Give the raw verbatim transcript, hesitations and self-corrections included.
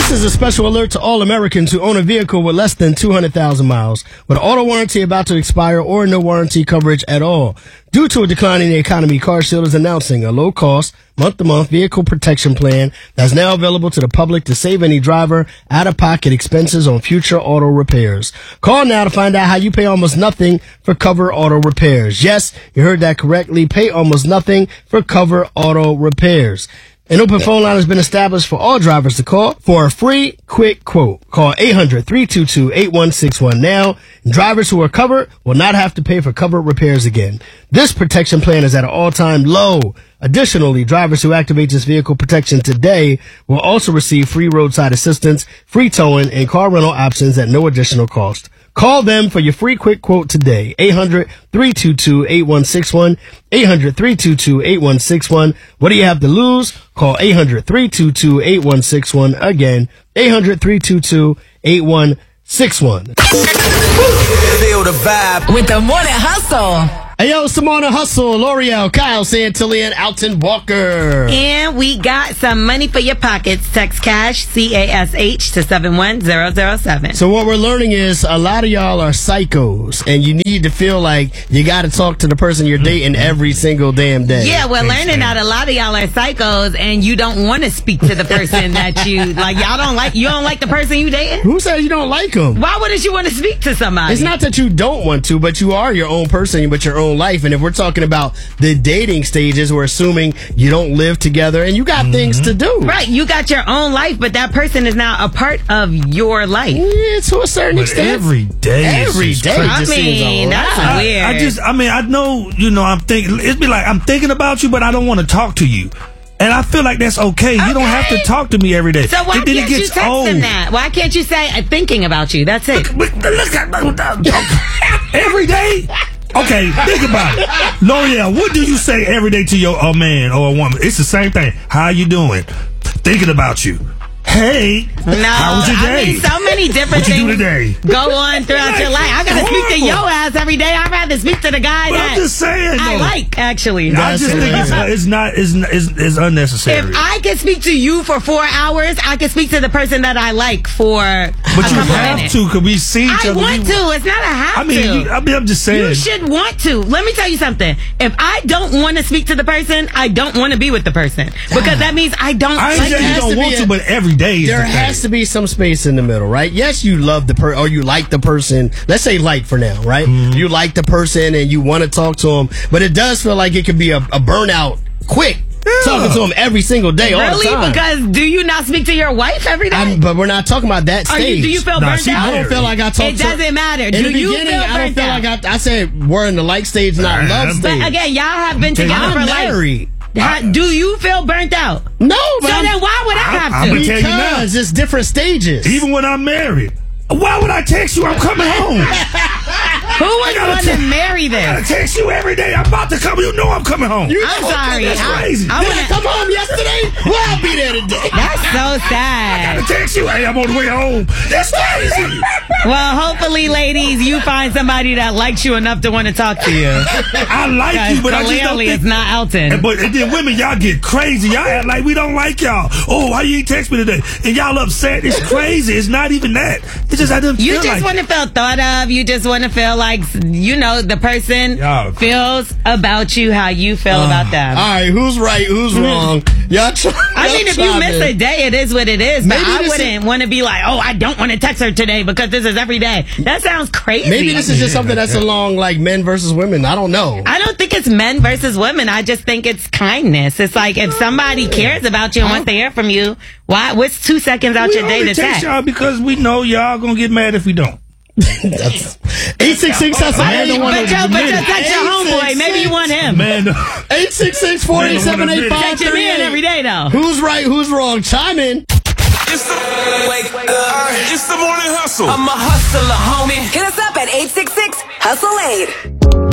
This is a special alert to all Americans who own a vehicle with less than two hundred thousand miles, with auto warranty about to expire or no warranty coverage at all. Due to a decline in the economy, CarShield is announcing a low-cost, month-to-month vehicle protection plan that's now available to the public to save any driver out-of-pocket expenses on future auto repairs. Call now to find out how you pay almost nothing for cover auto repairs. Yes, you heard that correctly. Pay almost nothing for cover auto repairs. An open phone line has been established for all drivers to call for a free, quick quote. Call eight hundred, three two two, eight one six one now. Drivers who are covered will not have to pay for covered repairs again. This protection plan is at an all-time low. Additionally, drivers who activate this vehicle protection today will also receive free roadside assistance, free towing, and car rental options at no additional cost. Call them for your free quick quote today. eight hundred, three two two, eight one six one. eight hundred, three two two, eight one six one. What do you have to lose? Call eight hundred, three two two, eight one six one. Again, eight hundred, three two two, eight one six one. Feel the vibe with the Morning Hustle. Hey, yo, Simona Hustle, L'Oreal, Kyle Santillan, Alton Walker. And we got some money for your pockets. Text cash, C A S H, to seven one zero zero seven. So what we're learning is a lot of y'all are psychos, and you need to feel like you got to talk to the person you're dating every single damn day. Yeah, we're learning that a lot of y'all are psychos, and you don't want to speak to the person that you, like, y'all don't like, you don't like the person you dating? Who says you don't like them? Why wouldn't you want to speak to somebody? It's not that you don't want to, but you are your own person with your own life. And if we're talking about the dating stages, we're assuming you don't live together and you got mm-hmm. things to do. Right, you got your own life, but that person is now a part of your life. Yeah, to a certain but extent. Every day. Every day. I mean, that's I, weird. I just, I mean, I know, you know, I'm thinking, it'd be like, I'm thinking about you, but I don't want to talk to you. And I feel like that's okay. You okay. don't have to talk to me every day. So why and then can't it gets you text old. him that? Why can't you say, I'm thinking about you? That's it. Look, look at every day? Okay, think about it. L'Oreal, what do you say every day to your a man or a woman? It's the same thing. How you doing? Thinking about you. Hey, no, how was your day? I mean, so many different what you things do today? go on throughout like, your life. I gotta horrible. speak to your ass every day. I'd rather speak to the guy but that I'm just saying, I though. like, actually. I just think it's, it's not, it's, it's, it's unnecessary. If I can speak to you for four hours, I can speak to the person that I like for But a you couple have minutes. to, because we see each I other. want you, to. It's not a have I mean, to. you, I mean, I'm just saying. You should want to. Let me tell you something. If I don't want to speak to the person, I don't want to be with the person. Because that means I don't I ain't like saying you it. don't want be to, a- but every day is There the has thing. to be some space in the middle, right? Yes, you love the person, or you like the person. Let's say like for now, right? Mm-hmm. You like the person and you want to talk to them, but it does feel like it could be a, a burnout quick. Yeah. Talking to them every single day, all Really? the time. Because do you not speak to your wife every day? I'm, but we're not talking about that Are stage. you, do you feel Nah, burnt she out? I don't feel like I talk It to doesn't matter. In Do the you beginning, feel I don't burnt feel out? like I, I said we're in the like stage, not Uh, love stage. But again, y'all have been together I'm for like. married. How, do you feel burnt out? No, but So I'm, then why would I have I'm to? gonna tell you now. because it's different stages. Even when I'm married. Why would I text you? I'm coming home. Who would gotta want to te- marry I gotta this? text you every day. I'm about to come. You know I'm coming home. You I'm know, sorry. That's I- crazy. I Did I wanna- come home yesterday? Well, I'll be there today. That's so I sad. text you. Hey, I'm on the way home. That's crazy. Well, hopefully, ladies, you find somebody that likes you enough to want to talk to you. I like you, but I just don't Clearly, think. it's not Alton. And, but and then women, y'all get crazy. Y'all act like we don't like y'all. Oh, why you ain't text me today? And y'all upset. It's crazy. It's not even that. It's just I didn't You feel just like want to feel thought of. You just want to feel like, you know, the person Yeah. feels about you how you feel about them. All right, who's right? Who's wrong? Y'all try, I y'all mean, if you chime miss in. a day, it is what it is. But Maybe I this wouldn't want to be like, oh, I don't want to text her today because this is every day. That sounds crazy. Maybe this is just something that's along like men versus women. I don't know. I don't think it's men versus women. I just think it's kindness. It's like if somebody cares about you and wants to hear from you, why? What's two seconds out we your day only to text text? y'all because we know y'all gonna get mad if we don't. eight six six that's But, man, but, one but, yo, but just text your eight homeboy. six Maybe you want him. Man, eight six six, four eight seven, eight five Text your three man every eight. day, though. Who's right? Who's wrong? Chime in. It's the wake up. It's the morning hustle. I'm a hustler, homie. Hit us up at eight six six, hustle eight.